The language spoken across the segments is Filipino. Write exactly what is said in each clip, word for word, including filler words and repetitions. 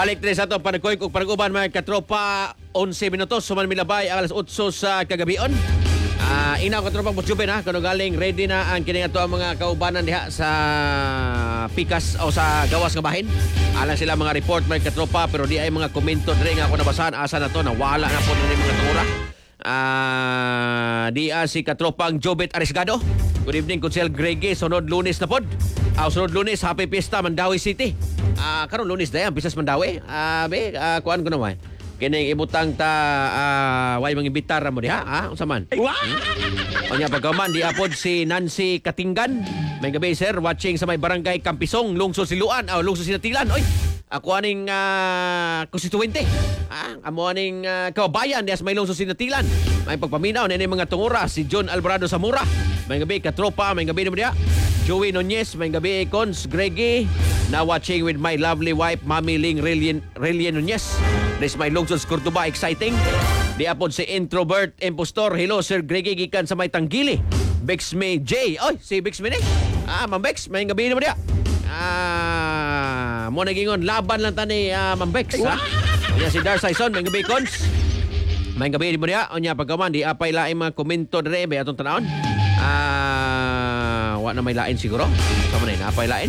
Balik din sa ito, panagkoy kung panaguban mga katropa, eleven minutos, suman milabay ang alas eight sa kagabion. Ah, ina ko tropang Butchubin ha, kung galing ready na ang kining ato ang mga kaubanan diha sa pikas o sa gawas nga bahin. Alang sila mga report mga katropa, pero di ay mga komento dire nga ako nabasahan asa na to, nawala na po ni mga tungura. Ah, di ah, si katropang Jobet Arisgado. Good evening, Kunsel Grege. Sunod Lunes na pod. Ah, sunod Lunes, Happy Fiesta, Mandawi City. Ah, karon Lunes dayan, Pisas Mandawi. Ah, be, ah, kuan ko naman. Kining ibutang ta ah, way mangibitar mo diha, ha? Unsa man? Hmm? Onya pagkaman di apod si Nancy Katinggan. May gabi sir, watching sa may barangay Kampisong, Lungsod Siluan, o Lungsod Sinatilan. Oy, ako aning uh, konstituwente. Ah, amo aning uh, kabayan dias may Lungsod Sinatilan. May pagpaminaw ni mga tungura si John Alvarado Zamora. May gabi katropa, may gabi mo diha. Joey Nunez, may gabi Cons Greggy, na watching with my lovely wife, Mami Ling Rillian, Rillian Nunez. This my Lungsod Cordoba, exciting. Di apod si Introvert Impostor. Hello, Sir Greggy, gikan sa may Tanggili. Bexme J. Oy, si Bexme ni. Ah, Ma'am Bex, may gabi mo diha. Ah, mo nagingon laban lang tani uh, Ma'am Bex. Ha? Yan si Dar Saison, may gabi Cons. May gabi mo diha. Onya pagkaman, di apay laing mga komento dire, may atong tanawon. Ah, wa na may lain siguro. Sama na napay lain.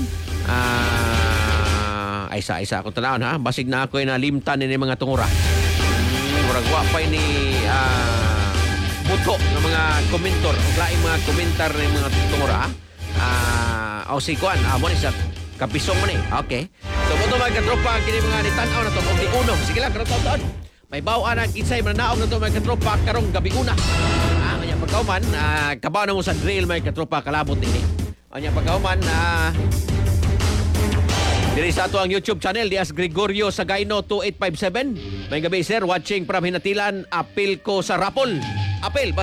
Ah, ay sa isa akong tanawon ha. Basig na ako na limtan ni mga tungura. Murag wa pa ni ah, buto ng mga komentor, ug laing mga komentar ng mga tungura ha. Ah, o si kuan, amo ni sa Kapisong mo ni. Okay. So buto mga katropa kini mga nitanaw na to og di uno. Sige lang karon. May bawa na kinsay mananaog na to mga katropa karong gabi una. Ah, kanya pagkauman, ah, kabaw na mo sa drill mga katropa kalabot ini. Kanya pagkauman, ah, diri sa ato ang YouTube channel, Dias Gregorio Sagayno two eight five seven. May gabi sir, watching from Hinatilan, apil ko sa Rapol. Apil,